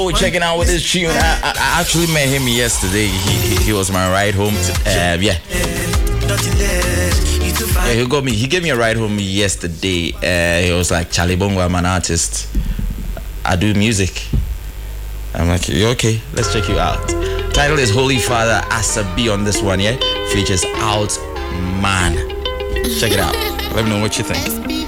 We're checking out with this tune. I actually met him yesterday. He was my ride home. Yeah, he gave me a ride home yesterday. He was like, Charlie Bongo, I'm an artist. I do music. I'm like, you okay? Let's check you out. Title is Holy Father Asabi on this one, yeah? Features Out Man. Check it out. Let me know what you think.